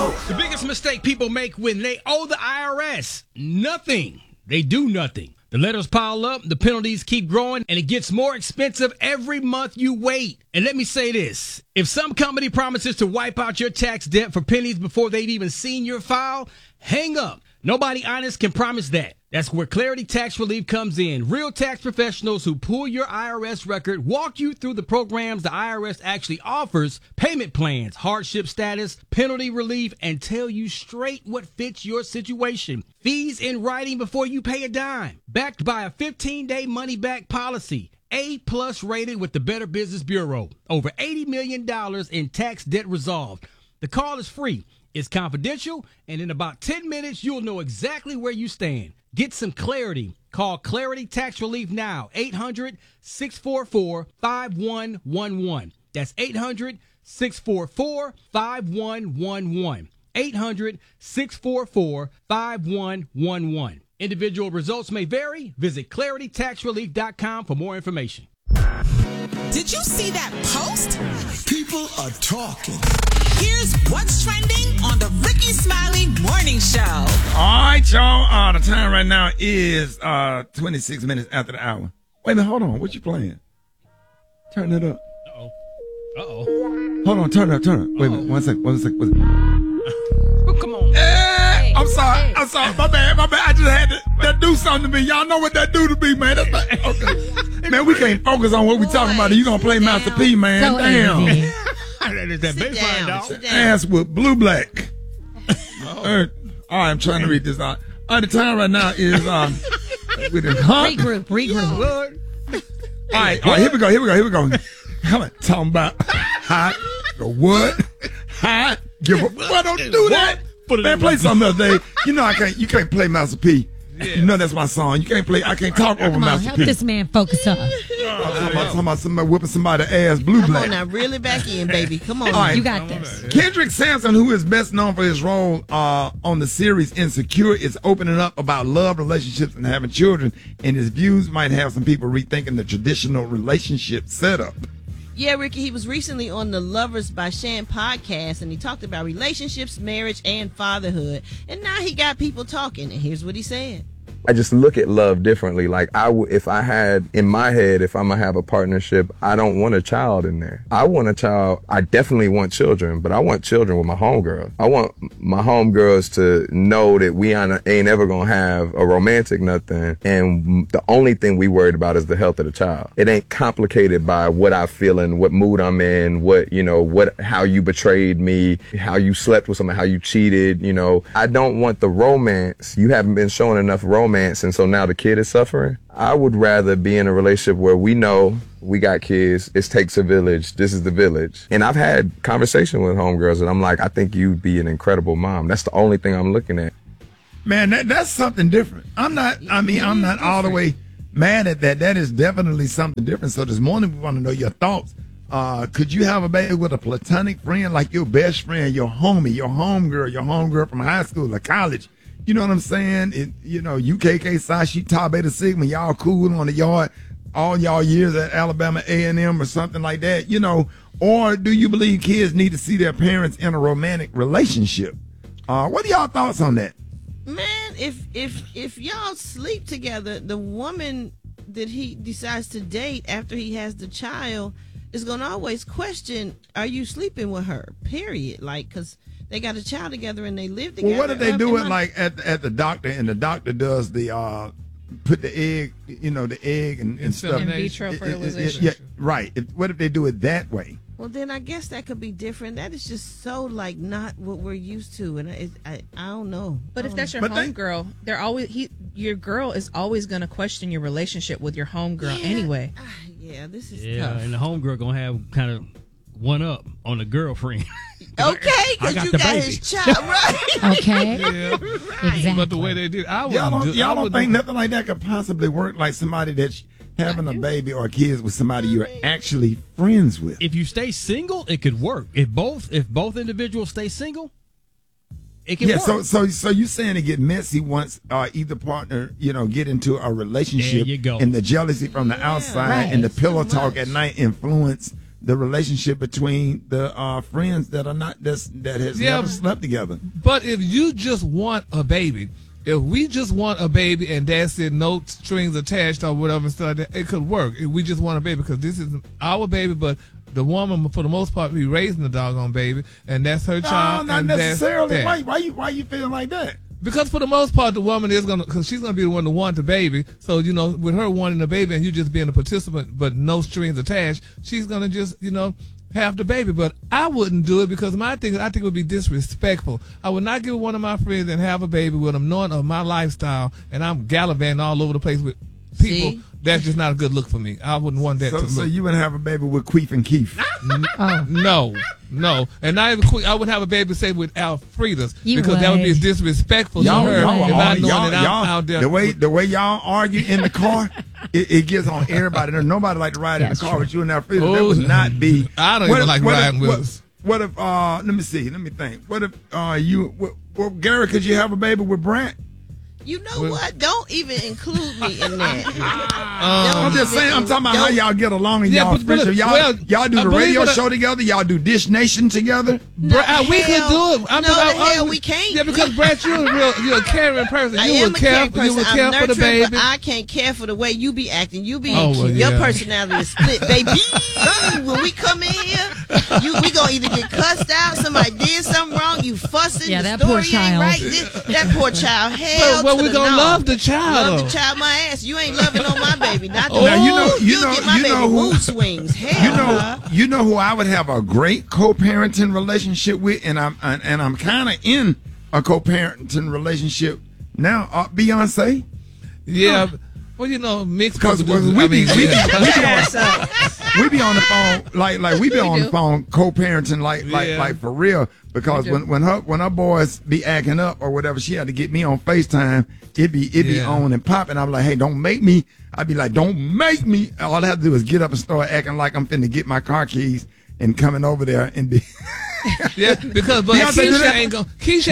The biggest mistake people make when they owe the IRS, nothing. They do nothing. The letters pile up, the penalties keep growing, and it gets more expensive every month you wait. And let me say this. If some company promises to wipe out your tax debt for pennies before they've even seen your file, hang up. Nobody honest can promise that. That's where Clarity Tax Relief comes in. Real tax professionals who pull your IRS record, walk you through the programs the IRS actually offers, payment plans, hardship status, penalty relief, and tell you straight what fits your situation. Fees in writing before you pay a dime. Backed by a 15-day money-back policy. A+ rated with the Better Business Bureau. Over $80 million in tax debt resolved. The call is free. It's confidential, and in about 10 minutes, you'll know exactly where you stand. Get some clarity. Call Clarity Tax Relief now. 800-644-5111. That's 800-644-5111. 800-644-5111. Individual results may vary. Visit claritytaxrelief.com for more information. Did you see that post? People are talking. Here's what's trending on the Ricky Smiley Morning Show. All right, y'all. The time right now is 26 minutes after the hour. Wait a minute, hold on. What you playing? Turn it up. Uh-oh. Hold on, turn it up. Wait a minute, one sec. Oh, come on. I'm sorry. My bad. I just had that do something to me. Y'all know what that do to me, man. That's like, okay. Man, we can't focus on what we talking about. You gonna play Master P, man. So damn. That is that baseline, dog. Ass with blue black. All right, I'm trying to read this out. The time right now is Regroup. All right, here we go. Come on, talking about hot, the what? Hot, give up. Why don't you do that? Man, play something else, Dave. You know you can't play Master P. Yeah. You know that's my song. You can't play. I can't talk over Master P. Help this man focus up. Talking about somebody whipping somebody's ass blue black. Come on now, reel it back in, baby. Come on. All right. You got this. Kendrick Sampson, who is best known for his role on the series Insecure, is opening up about love, relationships, and having children. And his views might have some people rethinking the traditional relationship setup. Yeah, Ricky, he was recently on the Lovers by Shan podcast, and he talked about relationships, marriage, and fatherhood. And now he got people talking, and here's what he said. I just look at love differently. Like if I had in my head, if I'm gonna have a partnership, I don't want a child in there. I want a child. I definitely want children, but I want children with my homegirl. I want my homegirls to know that we ain't ever gonna have a romantic nothing, and the only thing we worried about is the health of the child. It ain't complicated by what I feel and what mood I'm in, how you betrayed me, how you slept with someone, how you cheated. I don't want the romance. You haven't been showing enough romance, and so now the kid is suffering. I would rather be in a relationship where we know we got kids. It takes a village. This is the village. And I've had conversation with homegirls, and I'm like, I think you'd be an incredible mom. That's the only thing I'm looking at. Man, that's something different. I'm not all the way mad at that. That is definitely something different. So this morning we want to know your thoughts. Could you have a baby with a platonic friend, like your best friend, your homie, your homegirl from high school or college? You know what I'm saying? UKK, Psi, she Tau Beta Sigma, y'all cool on the yard all y'all years at Alabama A&M or something like that, or do you believe kids need to see their parents in a romantic relationship? What are y'all thoughts on that? Man, if y'all sleep together, the woman that he decides to date after he has the child is going to always question, are you sleeping with her? Period. Because they got a child together and they live together. Well, what if they do it like at the doctor, and the doctor does the put the egg, the egg and stuff. In vitro fertilization. Yeah, right. What if they do it that way? Well, then I guess that could be different. That is just so not what we're used to, and I don't know. But if that's your homegirl, your girl is always going to question your relationship with your homegirl anyway. Yeah, this is tough. Yeah, and the homegirl gonna have kind of one up on the girlfriend. Okay, because you got his child, right? Okay. Yeah. Exactly. But the way they do, y'all don't think nothing like that could possibly work, like somebody that's having a baby or kids with somebody you're actually friends with? If you stay single, it could work. If both individuals stay single, it can work. So you saying it get messy once either partner, get into a relationship, there you go. And the jealousy from the outside and the pillow talk at night influence the relationship between the friends that are not that has never slept together. But if you just want a baby, if we just want a baby and Dad said no strings attached or whatever stuff, it could work. If we just want a baby because this is our baby, but the woman, for the most part, be raising the doggone baby, and that's her child. No, not and necessarily. That's that. Why you feeling like that? Because for the most part, the woman is because she's gonna be the one to want the baby. So with her wanting the baby and you just being a participant, but no strings attached, she's gonna just have the baby. But I wouldn't do it because I think it would be disrespectful. I would not give one of my friends and have a baby with them knowing of my lifestyle, and I'm gallivanting all over the place with people. See? That's just not a good look for me. I wouldn't want that to look. So you wouldn't have a baby with Queef and Keith? No. And not even I would have a baby, say, with Alfreda's because that would be would. disrespectful to her if I know that I'm out there. The way y'all argue in the car, it gets on everybody. There's nobody like to ride in the car with you and Alfreda. That would not be. I don't even like riding with us. What if? Let me think. What if Gary? Could you have a baby with Brant? You know what? Don't even include me in that. I'm just saying. I'm talking about how y'all get along and y'all friendship. Y'all do the radio show together. Y'all do Dish Nation together. We could do it. We can't. Yeah, because Brett, you're a caring person. You would care for the baby. But I can't care for the way you be acting. You be your personality is split, baby. When we come in here, we gonna either get cussed out. Somebody did something wrong. You fussing. Yeah, the that story poor child. ain't right. That poor child. Hell, but we gonna love the child. Love the child, my ass. You ain't loving on my baby. Not the Now you get my baby mood swings. Hell, you know who I would have a great co-parenting relationship with, and I'm kind of in a co-parenting relationship now. Beyonce. Yeah. Well, mixed because we be on the phone like we be on the phone co-parenting like for real. Because when her boys be acting up or whatever, she had to get me on FaceTime. It be on and popping. I'm like, hey, don't make me. I'd be like, don't make me. All I have to do is get up and start acting like I'm finna get my car keys and coming over there and be. Yeah, because Keisha ain't gonna.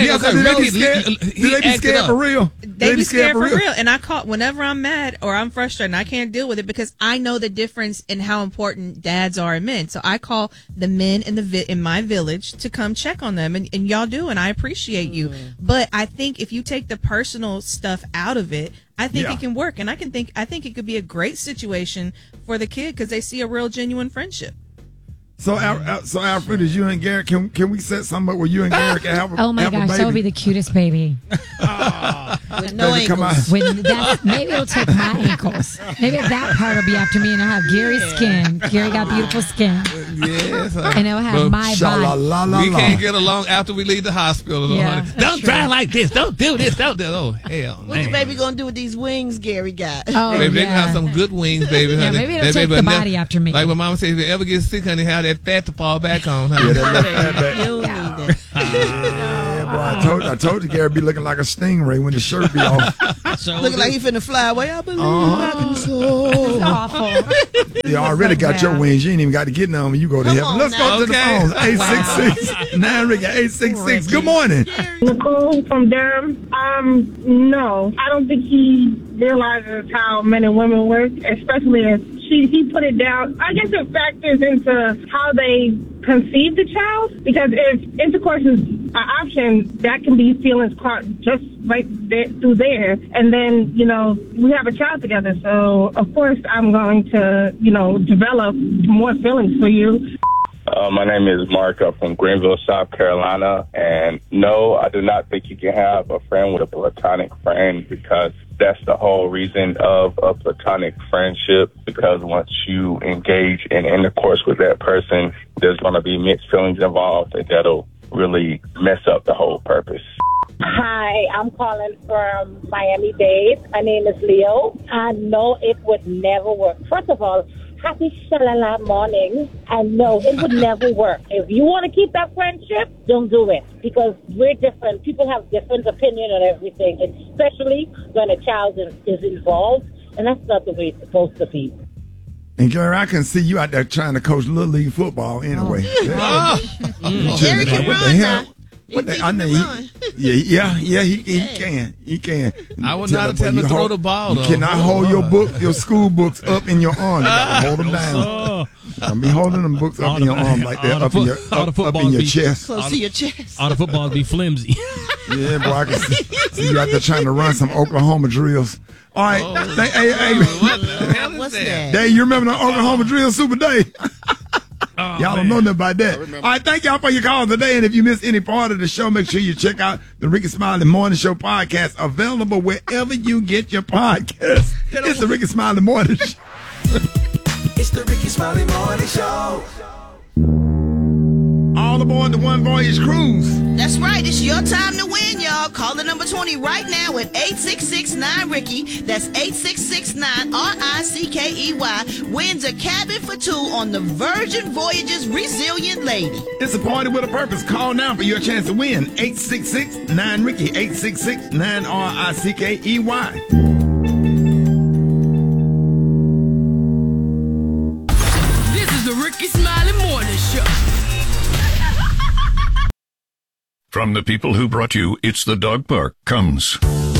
Do they be scared for real? They be scared for real. And I call whenever I'm mad or I'm frustrated and I can't deal with it because I know the difference in how important dads are in men. So I call the men in my village to come check on them, and y'all do, and I appreciate you. But I think if you take the personal stuff out of it, I think it can work, and I think it could be a great situation for the kid because they see a real genuine friendship. So Alfred, is you and Garrett, can we set something up where you and Garrett can have a Oh my gosh, that would be the cutest baby. With no ankles. Maybe it'll take my ankles. Maybe that part will be after me, and I'll have Gary's skin. Gary got beautiful skin. Yes. And it'll have my body. We can't get along after we leave the hospital. Yeah, don't drive like this. Don't do this. Don't do. Oh hell, What the baby gonna do with these wings Gary got? Oh, baby, they can have some good wings, baby. Yeah, maybe it'll take the body after me. Like my mama said, if you ever get sick, honey, have that fat to fall back on, honey. You don't need that. Yeah, boy, I told you Gary be looking like a stingray when the shirt be off. Looking like he finna fly away. I believe I can soar. It's awful. You already got your wings. You ain't even got to get none when you go to heaven. Let's go to the phones. 866-9-866. Good morning. Nicole from Durham. No, I don't think he realizes how men and women work, especially as he put it down. I guess it factors into how they conceive the child, because if intercourse is an option, that can be feelings caught just right there, through there. And then, we have a child together. So, of course, I'm going to, develop more feelings for you. My name is Mark. I'm from Greenville, South Carolina. And no, I do not think you can have a friend with a platonic friend, because that's the whole reason of a platonic friendship. Because once you engage in intercourse with that person, there's going to be mixed feelings involved, and that'll really mess up the whole purpose. Hi, I'm calling from Miami-Dade. My name is Leo. I know it would never work. First of all, happy Shalala morning. I know it would never work. If you want to keep that friendship, don't do it, because we're different. People have different opinion on everything, especially when a child is involved, and that's not the way it's supposed to be. And Gary, I can see you out there trying to coach Little League football anyway. Gary can run now. He can. He can. I would not tell him to throw the ball. You cannot hold your school books up in your arm. You gotta hold them down. Don't be holding them books up in your arm like that, up in your chest. Close to your chest. All the footballs be flimsy. Yeah, boy, I can see you out there trying to run some Oklahoma drills. All right. What's that? Dave, you remember the Oklahoma drill Super Day? Y'all don't know nothing about that. All right, thank y'all for your calls today. And if you missed any part of the show, make sure you check out the Ricky Smiley Morning Show podcast, available wherever you get your podcasts. It's the Ricky Smiley Morning Show. It's the Ricky Smiley Morning Show. All aboard the One Voyage Cruise. That's right. It's your time to win, y'all. Call the number 20 right now at 866-9-RICKY. That's 866-9-RICKEY. Wins a cabin for two on the Virgin Voyages Resilient Lady. It's a party with a purpose. Call now for your chance to win. 866-9-RICKY. 866-9-RICKEY. This is the Ricky Smiley Morning Show. From the people who brought you It's the Dog Park comes